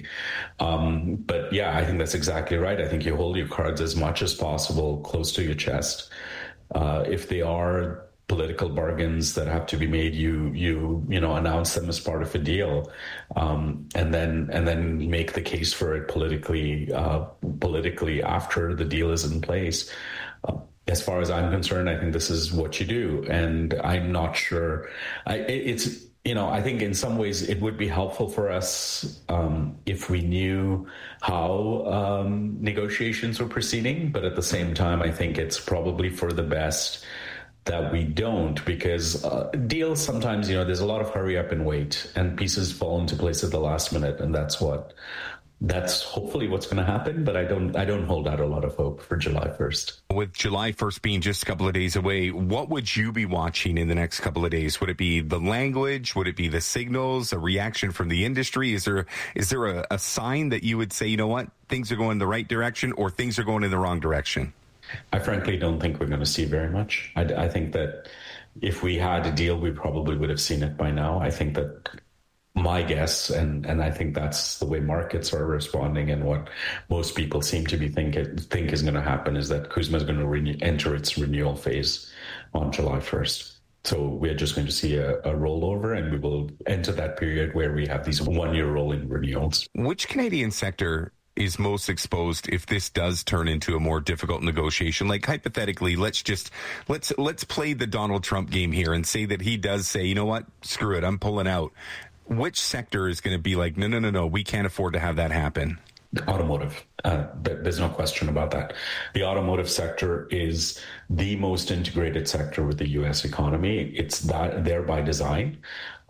Um, but yeah, I think that's exactly right. I think you hold your cards as much as possible close to your chest. Uh, if they are political bargains that have to be made, you you you know announce them as part of a deal, um, and then and then make the case for it politically uh, politically after the deal is in place. Uh, as far as I'm concerned, I think this is what you do, and I'm not sure. I, it's you know, I think in some ways it would be helpful for us um, if we knew how um, negotiations were proceeding. But at the same time, I think it's probably for the best that we don't, because uh, deals sometimes, you know, there's a lot of hurry up and wait, and pieces fall into place at the last minute, and that's what that's hopefully what's going to happen. But I don't I don't hold out a lot of hope for July first. With July first being just a couple of days away, what would you be watching in the next couple of days? Would it be the language? Would it be the signals, a reaction from the industry? Is there is there a, a sign that you would say, you know what, things are going in the right direction, or things are going in the wrong direction? I frankly don't think we're going to see very much. I, I think that if we had a deal, we probably would have seen it by now. I think that my guess, and, and I think that's the way markets are responding, and what most people seem to be think, think is going to happen, is that CUSMA is going to renew, enter its renewal phase on July first. So we're just going to see a, a rollover, and we will enter that period where we have these one-year rolling renewals. Which Canadian sector is most exposed if this does turn into a more difficult negotiation? Like, hypothetically, let's just let's let's play the Donald Trump game here and say that he does say, you know what, screw it, I'm pulling out. Which sector is going to be like, no, no, no, no, we can't afford to have that happen? Automotive. Uh, there's no question about that. The automotive sector is the most integrated sector with the U S economy. It's that there by design.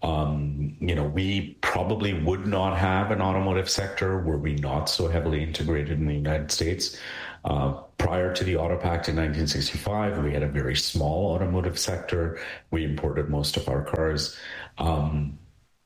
Um, you know, we probably would not have an automotive sector were we not so heavily integrated in the United States. Uh, prior to the Auto Pact in nineteen sixty-five, we had a very small automotive sector. We imported most of our cars. Um,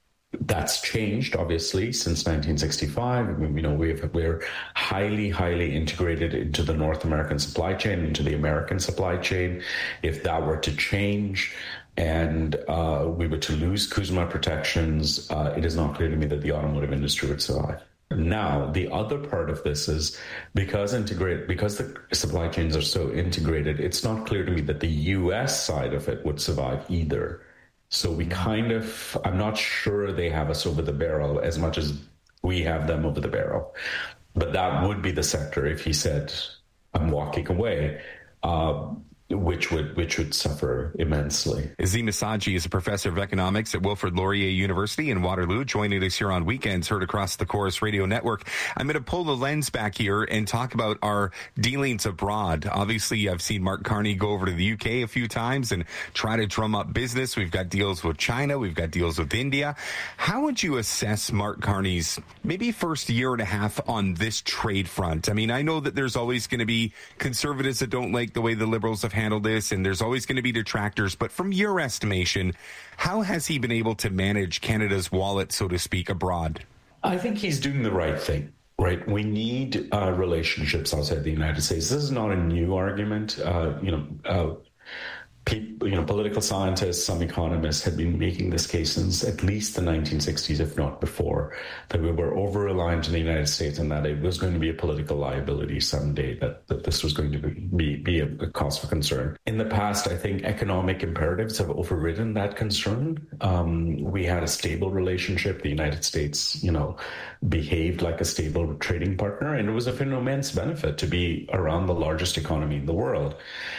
That's changed, obviously, since nineteen sixty-five. I mean, you know, we've, we're highly, highly integrated into the North American supply chain, into the American supply chain. If that were to change and uh, we were to lose CUSMA protections, uh, it is not clear to me that the automotive industry would survive. Now, the other part of this is because integrate because the supply chains are so integrated, it's not clear to me that the U S side of it would survive either. So we kind of, I'm not sure they have us over the barrel as much as we have them over the barrel. But that would be the sector if he said, I'm walking away, uh, which would which would suffer immensely. Azim Assaji is a professor of economics at Wilfrid Laurier University in Waterloo, joining us here on Weekends, heard across the Chorus Radio Network. I'm going to pull the lens back here and talk about our dealings abroad. Obviously, I've seen Mark Carney go over to the U K a few times and try to drum up business. We've got deals with China. We've got deals with India. How would you assess Mark Carney's maybe first year and a half on this trade front? I mean, I know that there's always going to be conservatives that don't like the way the Liberals have handled this, and there's always going to be detractors. But from your estimation, how has he been able to manage Canada's wallet, so to speak, abroad? I think he's doing the right thing, right? We need uh, relationships outside the United States. This is not a new argument. Uh, you know, uh, people, you know, political scientists, some economists had been making this case since at least the nineteen sixties, if not before, that we were over-reliant on the United States and that it was going to be a political liability someday, that, that this was going to be, be a, a cause for concern. In the past, I think economic imperatives have overridden that concern. Um, we had a stable relationship. The United States, you know, behaved like a stable trading partner, and it was of immense benefit to be around the largest economy in the world.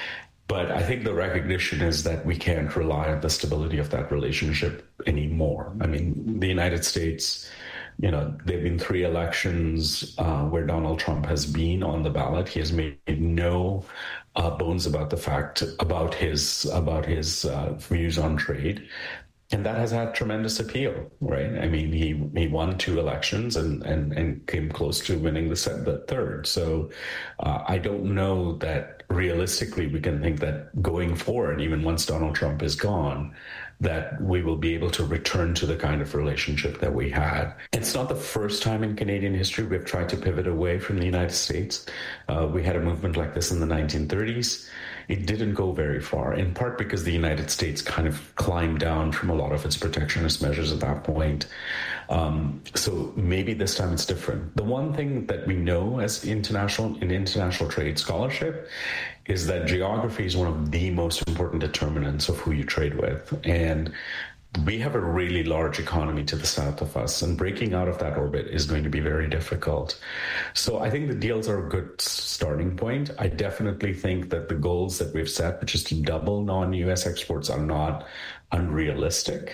But I think the recognition is that we can't rely on the stability of that relationship anymore. I mean, the United States, you know, there have been three elections uh, where Donald Trump has been on the ballot. He has made no uh, bones about the fact, about his, about his uh, views on trade. And that has had tremendous appeal, right? I mean, he, he won two elections and, and, and came close to winning the, set, the third. So uh, I don't know that realistically we can think that going forward, even once Donald Trump is gone, that we will be able to return to the kind of relationship that we had. It's not the first time in Canadian history we've tried to pivot away from the United States. Uh, we had a movement like this in the nineteen thirties. It didn't go very far, in part because the United States kind of climbed down from a lot of its protectionist measures at that point. Um, so maybe this time it's different. The one thing that we know as international in international trade scholarship is that geography is one of the most important determinants of who you trade with. And we have a really large economy to the south of us, and breaking out of that orbit is going to be very difficult. So I think the deals are a good starting point. I definitely think that the goals that we've set, which is to double non-U S exports, are not unrealistic.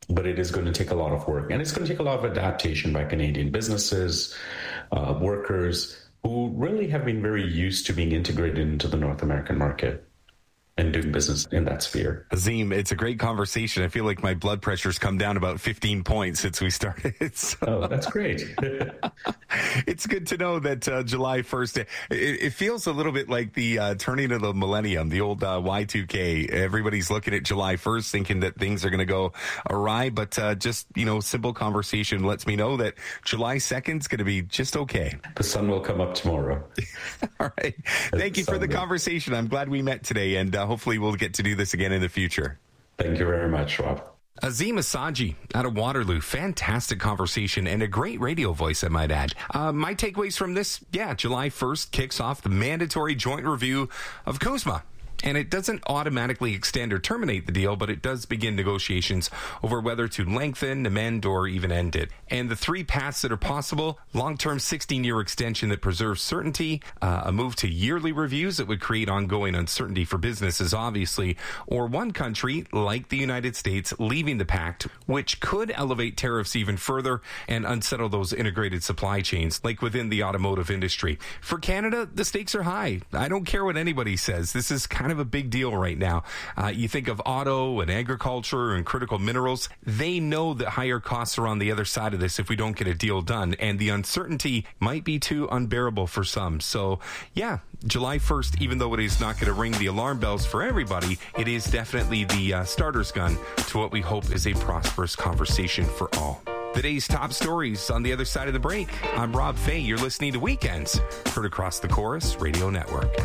but it is going to take a lot of work, and it's going to take a lot of adaptation by Canadian businesses, uh, workers who really have been very used to being integrated into the North American market and doing business in that sphere. Azim, it's a great conversation. I feel like my blood pressure's come down about fifteen points since we started. So. Oh, that's great. It's good to know that uh, July first, it, it feels a little bit like the uh, turning of the millennium, the old uh, Y two K. Everybody's looking at July first thinking that things are going to go awry, but uh, just, you know, simple conversation lets me know that July second is going to be just okay. The sun will come up tomorrow. All right. Thank you for the conversation. I'm glad we met today, and uh, hopefully we'll get to do this again in the future. Thank you very much, Rob. Azim Asaji out of Waterloo. Fantastic conversation and a great radio voice, I might add. Uh, my takeaways from this, yeah, July first kicks off the mandatory joint review of CUSMA. And it doesn't automatically extend or terminate the deal, but it does begin negotiations over whether to lengthen, amend, or even end it. And the three paths that are possible: long-term sixteen-year extension that preserves certainty, uh, a move to yearly reviews that would create ongoing uncertainty for businesses, obviously, or one country, like the United States, leaving the pact, which could elevate tariffs even further and unsettle those integrated supply chains, like within the automotive industry. For Canada, the stakes are high. I don't care what anybody says. This is kind of a big deal right now. Uh, you think of auto and agriculture and critical minerals. They know that higher costs are on the other side of this if we don't get a deal done, and the uncertainty might be too unbearable for some. So, yeah, July first, even though it is not going to ring the alarm bells for everybody, it is definitely the uh, starter's gun to what we hope is a prosperous conversation for all. The day's top stories on the other side of the break. I'm Rob Fay. You're listening to Weekends, heard across the Chorus Radio Network.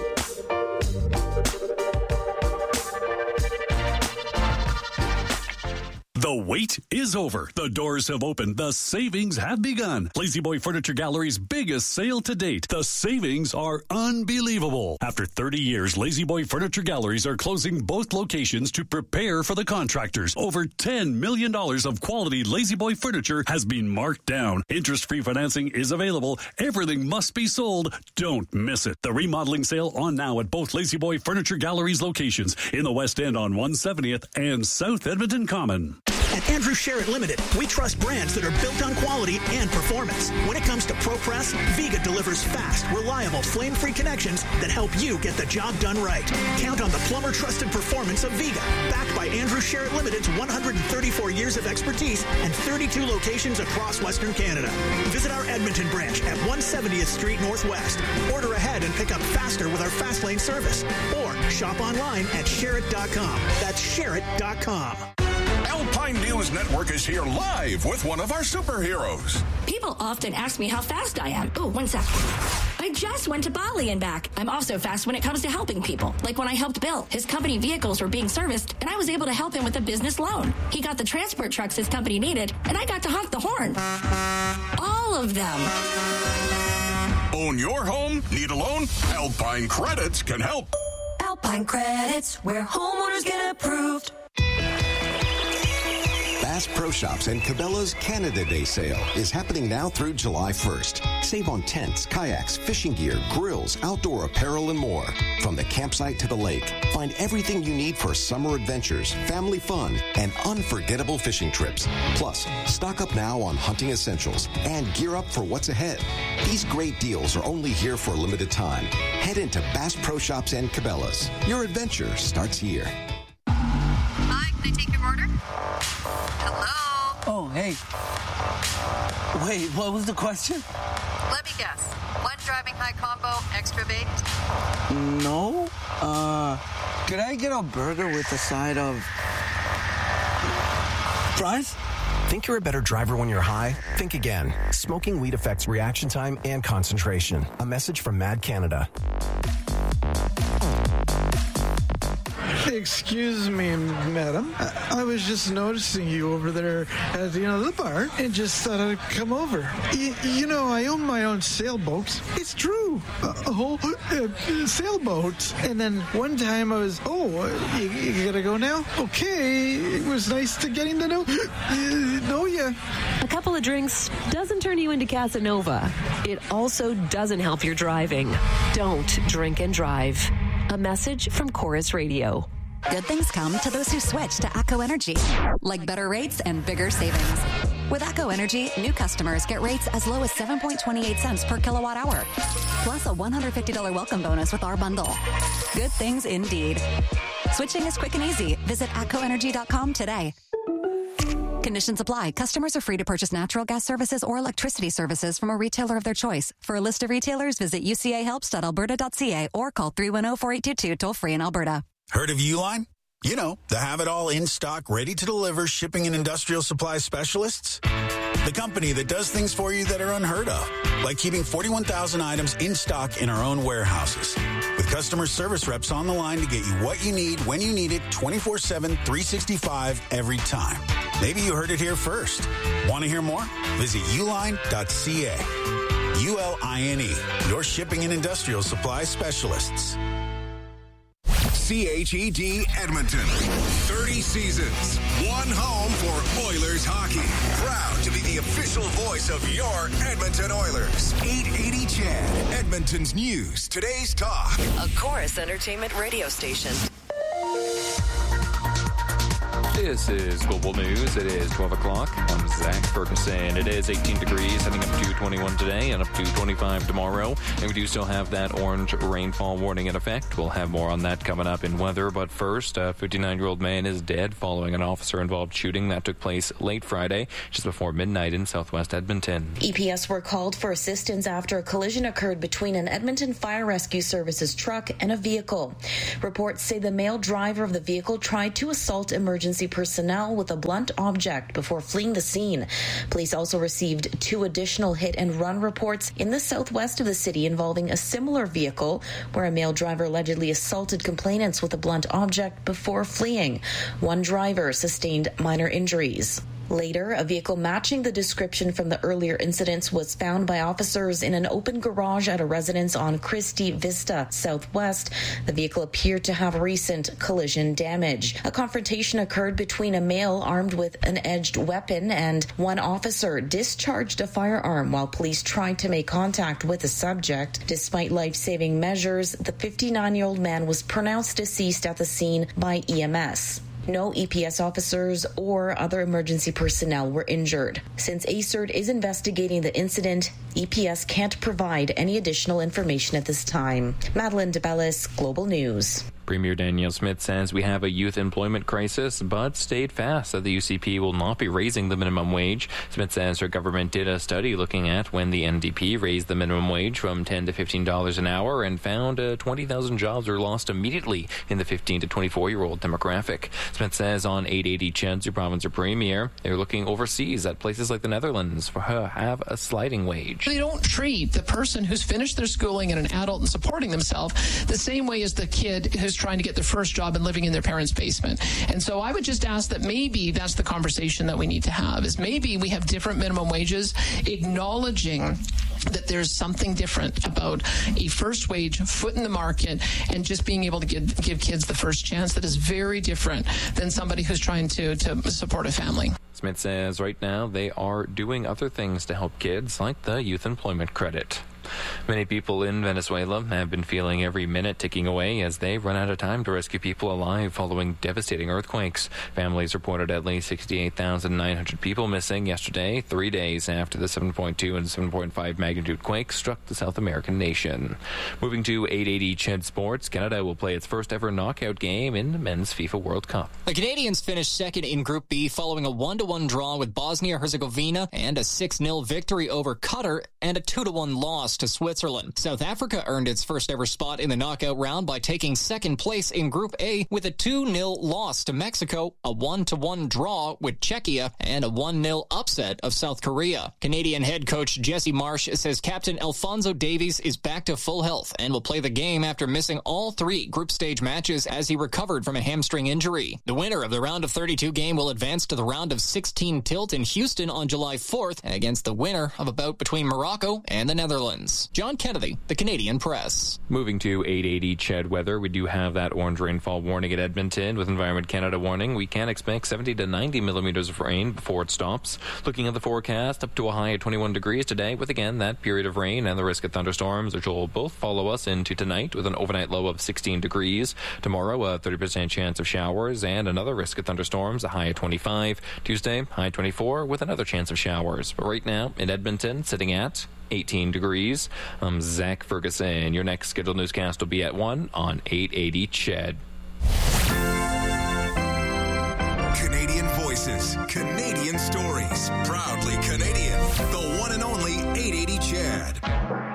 The wait is over. The doors have opened. The savings have begun. La-Z-Boy Furniture Gallery's biggest sale to date. The savings are unbelievable. After thirty years, La-Z-Boy Furniture Galleries are closing both locations to prepare for the contractors. Over ten million dollars of quality La-Z-Boy furniture has been marked down. Interest-free financing is available. Everything must be sold. Don't miss it. The remodeling sale on now at both La-Z-Boy Furniture Galleries locations in the West End on one seventieth and South Edmonton Common. At Andrew Sherritt Limited, we trust brands that are built on quality and performance. When it comes to ProPress, Viga delivers fast, reliable, flame-free connections that help you get the job done right. Count on the plumber-trusted performance of Viga, backed by Andrew Sherritt Limited's one hundred thirty-four years of expertise and thirty-two locations across Western Canada. Visit our Edmonton branch at one seventieth Street Northwest. Order ahead and pick up faster with our fast lane service. Or shop online at Sherritt dot com. That's Sherritt dot com. Alpine News Network is here live with one of our superheroes. People often ask me how fast I am. Oh, one sec. I just went to Bali and back. I'm also fast when it comes to helping people. Like when I helped Bill. His company vehicles were being serviced, and I was able to help him with a business loan. He got the transport trucks his company needed, and I got to honk the horn. All of them. Own your home? Need a loan? Alpine Credits can help. Alpine Credits, where homeowners get approved. Bass Pro Shops and Cabela's Canada Day sale is happening now through July first. Save on tents, kayaks, fishing gear, grills, outdoor apparel, and more. From the campsite to the lake, find everything you need for summer adventures, family fun, and unforgettable fishing trips. Plus, stock up now on hunting essentials and gear up for what's ahead. These great deals are only here for a limited time. Head into Bass Pro Shops and Cabela's. Your adventure starts here. Hi, can I take your order? Hello? Oh, hey. Wait, what was the question? Let me guess. One driving high combo, extra baked? No. Uh, could I get a burger with a side of fries? Think you're a better driver when you're high? Think again. Smoking weed affects reaction time and concentration. A message from Mad Canada. Excuse me, madam. I, I was just noticing you over there at the, you know, the bar and just thought I'd come over. Y- you know, I own my own sailboat. It's true. A, a whole uh, sailboat. And then one time I was, oh, you, you gotta go now? Okay. It was nice to getting to know, uh, know you. A couple of drinks doesn't turn you into Casanova. It also doesn't help your driving. Don't drink and drive. A message from Chorus Radio. Good things come to those who switch to ATCO Energy, like better rates and bigger savings. With ATCO Energy, new customers get rates as low as seven point two eight cents per kilowatt hour, plus a one hundred fifty dollars welcome bonus with our bundle. Good things indeed. Switching is quick and easy. Visit atco energy dot com today. Conditions apply. Customers are free to purchase natural gas services or electricity services from a retailer of their choice. For a list of retailers, visit u c a helps dot alberta dot c a or call three one zero, four eight two two toll free in Alberta. Heard of Uline? You know, the have-it-all in-stock, ready-to-deliver shipping and industrial supply specialists. The company that does things for you that are unheard of, like keeping forty-one thousand items in stock in our own warehouses. With customer service reps on the line to get you what you need, when you need it, twenty-four seven, three sixty-five, every time. Maybe you heard it here first. Want to hear more? Visit uline dot c a. U L I N E, your shipping and industrial supply specialists. C H E D Edmonton. thirty seasons. One home for Oilers hockey. Proud to be the official voice of your Edmonton Oilers. eight eighty C H E D. Edmonton's news. Today's talk. A Chorus Entertainment radio station. This is Global News. It is twelve o'clock. I'm Zach Ferguson. It is eighteen degrees, heading up to twenty-one today and up to twenty-five tomorrow. And we do still have that orange rainfall warning in effect. We'll have more on that coming up in weather. But first, a fifty-nine-year-old man is dead following an officer-involved shooting that took place late Friday, just before midnight in southwest Edmonton. E P S were called for assistance after a collision occurred between an Edmonton Fire Rescue Services truck and a vehicle. Reports say the male driver of the vehicle tried to assault emergency personnel with a blunt object before fleeing the scene. Police also received two additional hit and run reports in the southwest of the city involving a similar vehicle where a male driver allegedly assaulted complainants with a blunt object before fleeing. One driver sustained minor injuries. Later, a vehicle matching the description from the earlier incidents was found by officers in an open garage at a residence on Christie Vista Southwest. The vehicle appeared to have recent collision damage. A confrontation occurred between a male armed with an edged weapon and one officer discharged a firearm while police tried to make contact with the subject. Despite life-saving measures, the fifty-nine-year-old man was pronounced deceased at the scene by E M S. No E P S officers or other emergency personnel were injured. Since A C E R D is investigating the incident, E P S can't provide any additional information at this time. Madeline DeBellis, Global News. Premier Danielle Smith says we have a youth employment crisis, but stayed fast that the U C P will not be raising the minimum wage. Smith says her government did a study looking at when the N D P raised the minimum wage from ten to fifteen dollars an hour and found uh, twenty thousand jobs were lost immediately in the fifteen to twenty-four-year-old demographic. Smith says on eight eighty C H E D's province or premier, they're looking overseas at places like the Netherlands for her have a sliding wage. They don't treat the person who's finished their schooling and an adult and supporting themselves the same way as the kid who's trying to get their first job and living in their parents' basement. And so I would just ask that maybe that's the conversation that we need to have, is maybe we have different minimum wages, acknowledging that there's something different about a first wage, foot in the market, and just being able to give, give kids the first chance that is very different than somebody who's trying to, to support a family. Smith says right now they are doing other things to help kids, like the youth employment credit. Many people in Venezuela have been feeling every minute ticking away as they run out of time to rescue people alive following devastating earthquakes. Families reported at least sixty-eight thousand nine hundred people missing yesterday, three days after the seven point two and seven point five magnitude quake struck the South American nation. Moving to eight eighty C H E D Sports, Canada will play its first ever knockout game in the Men's FIFA World Cup. The Canadians finished second in Group B following a one to one draw with Bosnia-Herzegovina and a six nil victory over Qatar and a two to one loss to Switzerland. South Africa earned its first ever spot in the knockout round by taking second place in Group A with a two nil loss to Mexico, a one to one draw with Czechia, and a one nil upset of South Korea. Canadian head coach Jesse Marsh says Captain Alphonso Davies is back to full health and will play the game after missing all three group stage matches as he recovered from a hamstring injury. The winner of the round of thirty-two game will advance to the round of sixteen tilt in Houston on July fourth against the winner of a bout between Morocco and the Netherlands. conditions. John Kennedy, the Canadian Press. Moving to eight eighty C H E D weather, we do have that orange rainfall warning at Edmonton with Environment Canada warning. We can expect seventy to ninety millimeters of rain before it stops. Looking at the forecast, up to a high of twenty-one degrees today with, again, that period of rain and the risk of thunderstorms, which will both follow us into tonight with an overnight low of sixteen degrees. Tomorrow, a thirty percent chance of showers and another risk of thunderstorms, a high of twenty-five. Tuesday, high twenty-four with another chance of showers. But right now, in Edmonton, sitting at eighteen degrees. I'm Zach Ferguson. Your next scheduled newscast will be at one on eight eighty C H E D. Canadian voices, Canadian stories. Proudly Canadian. The one and only eight eighty C H E D.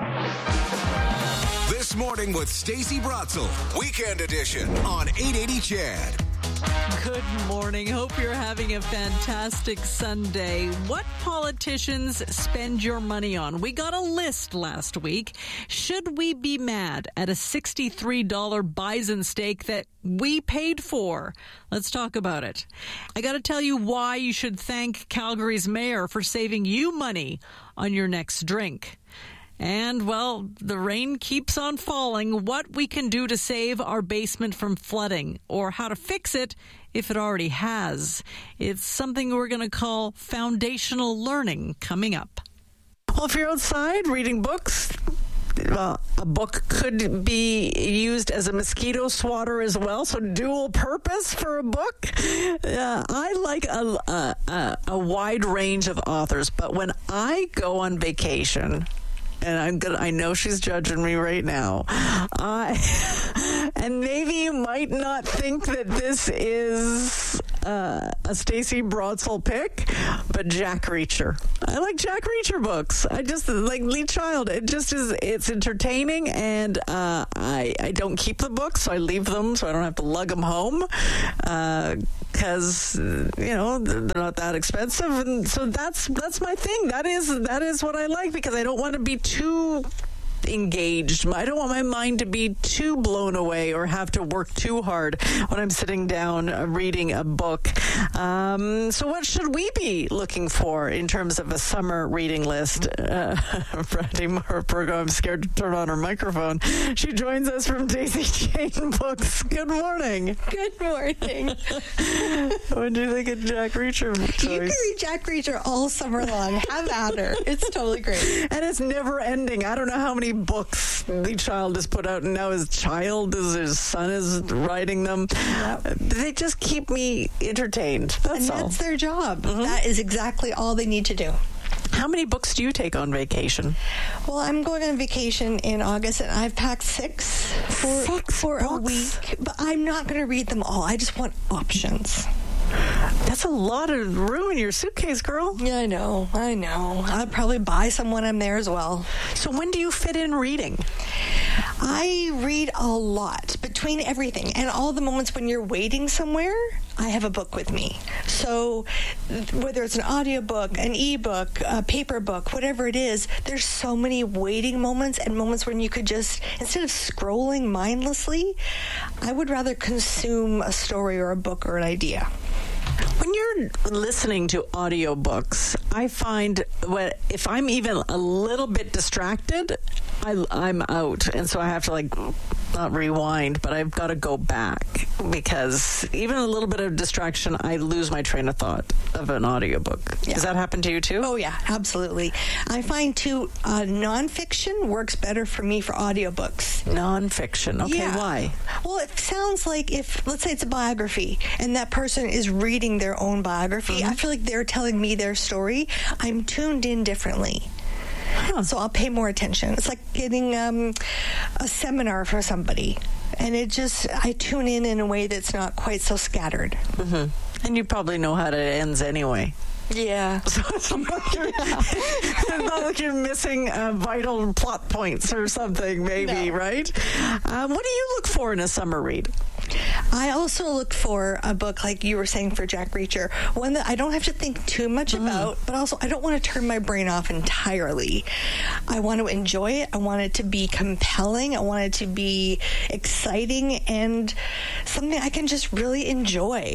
This morning with Stacey Brotzel. Weekend edition on eight eighty C H E D. Good morning. Hope you're having a fantastic Sunday. What politicians spend your money on? We got a list last week. Should we be mad at a sixty-three dollars bison steak that we paid for? Let's talk about it. I got to tell you why you should thank Calgary's mayor for saving you money on your next drink. And, well, the rain keeps on falling. What we can do to save our basement from flooding, or how to fix it if it already has. It's something we're going to call foundational learning coming up. Well, if you're outside reading books, well, a book could be used as a mosquito swatter as well, so dual purpose for a book. Uh, I like a, a, a, a wide range of authors, but when I go on vacation, and I'm gonna, I know she's judging me right now. Uh, and maybe you might not think that this is uh, a Stacey Brotzel pick, but Jack Reacher. I like Jack Reacher books. I just like Lee Child. It just is. It's entertaining, and uh, I I don't keep the books, so I leave them so I don't have to lug them home. Because uh, you know they're not that expensive, and so that's that's my thing. That is that is what I like, because I don't want to be too engaged. I don't want my mind to be too blown away or have to work too hard when I'm sitting down uh, reading a book. Um, so what should we be looking for in terms of a summer reading list? Uh, Brandy Marpergo, I'm scared to turn on her microphone. She joins us from Daisy Chain Books. Good morning. Good morning. What do you think of Jack Reacher choice? You can read Jack Reacher all summer long. Have at her. It's totally great. And it's never ending. I don't know how many books Lee Child has put out, and now his child is his son is writing them. Yep. They just keep me entertained. That's and all. That's their job. Mm-hmm. That is exactly all they need to do. How many books do you take on vacation? Well, I'm going on vacation in August, and I've packed six for, six for books? a week. But I'm not going to read them all. I just want options. That's a lot of room in your suitcase, girl. Yeah, I know. I know. I'll probably buy some when I'm there as well. So when do you fit in reading? I read a lot between everything and all the moments when you're waiting somewhere. I have a book with me. So whether it's an audiobook, an ebook, a paper book, whatever it is, there's so many waiting moments and moments when you could just, instead of scrolling mindlessly, I would rather consume a story or a book or an idea. When you're listening to audiobooks, I find what if I'm even a little bit distracted, I, I'm out. And so I have to, like, not rewind, but I've got to go back, because even a little bit of distraction, I lose my train of thought of an audiobook. Yeah. Does that happen to you too? Oh, yeah, absolutely. I find, too, uh, nonfiction works better for me for audiobooks. Nonfiction. Okay, yeah. Why? Well, it sounds like if, let's say it's a biography, and that person is reading their own biography, mm-hmm. I feel like they're telling me their story. I'm tuned in differently. Huh. So I'll pay more attention. It's like getting um, a seminar for somebody. And it just, I tune in in a way that's not quite so scattered. Mm-hmm. And you probably know how it ends anyway. Yeah. So it's not like you're, it's not like you're missing uh, vital plot points or something, maybe, no. Right? Um, what do you look for in a summer read? I also look for a book, like you were saying for Jack Reacher, one that I don't have to think too much mm. about, but also I don't want to turn my brain off entirely. I want to enjoy it. I want it to be compelling. I want it to be exciting and something I can just really enjoy.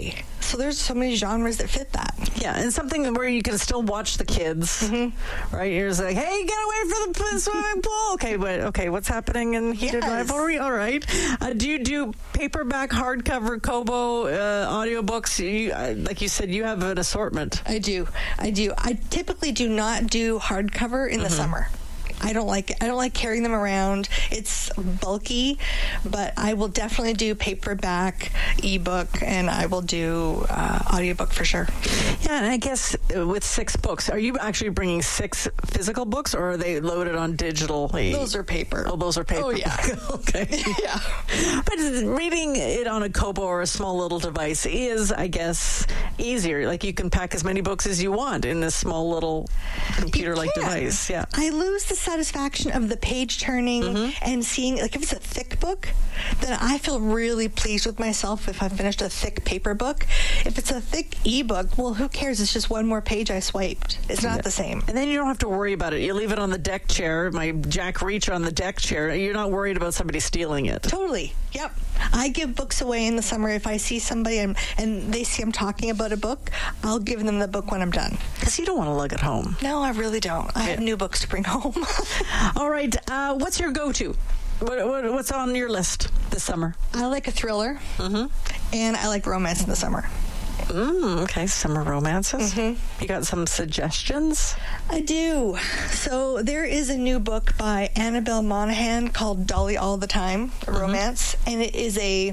So there's so many genres that fit that. Yeah, and something where you can still watch the kids, mm-hmm. right? You're just like, hey, get away from the swimming pool. Okay, but okay, what's happening in Heated Yes. Rivalry? All right. Uh, do you do paperback, hardcover, Kobo, uh, audiobooks? You, uh, like you said, you have an assortment. I do. I do. I typically do not do hardcover in Mm-hmm. the summer. I don't like I don't like carrying them around. It's bulky, but I will definitely do paperback, ebook, and I will do uh, audiobook for sure. Yeah, and I guess uh, with six books, are you actually bringing six physical books, or are they loaded on digitally? Those are paper. Oh, those are paper. Oh, yeah. Okay. Yeah. But reading it on a Kobo or a small little device is, I guess, easier. Like you can pack as many books as you want in this small little computer-like You can. device. Yeah. I lose the satisfaction of the page turning Mm-hmm. and seeing, like, if it's a thick book, then I feel really pleased with myself if I finished a thick paper book. If it's a thick ebook, well, who cares? It's just one more page I swiped. It's not Yeah. the same. And then you don't have to worry about it. You leave it on the deck chair, my Jack Reacher on the deck chair. You're not worried about somebody stealing it. Totally. Yep. I give books away in the summer. If I see somebody and, and they see I'm talking about a book, I'll give them the book when I'm done. Because you don't want to lug it home. No, I really don't. I have new books to bring home. All right. Uh, what's your go-to? What, what, what's on your list this summer? I like a thriller, mm-hmm. and I like romance in the summer. Mm, okay, summer romances. Mm-hmm. You got some suggestions? I do. So there is a new book by Annabelle Monaghan called Dolly All the Time, a romance, mm-hmm. and it is a,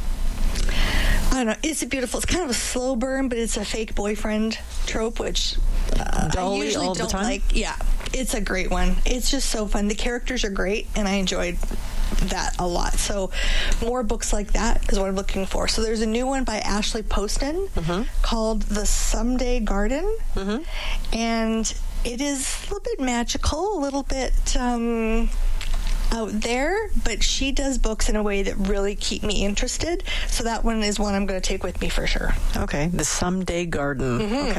I don't know, it's a beautiful, it's kind of a slow burn, but it's a fake boyfriend trope, which uh, Dolly I usually all the don't time? like. Yeah, it's a great one. It's just so fun. The characters are great, and I enjoyed that a lot. So more books like that is what I'm looking for. So there's a new one by Ashley Poston mm-hmm. called The Someday Garden, mm-hmm. and it is a little bit magical, a little bit um, out there, but she does books in a way that really keep me interested. So that one is one I'm going to take with me for sure. Okay, The Someday Garden. Mm-hmm. Okay.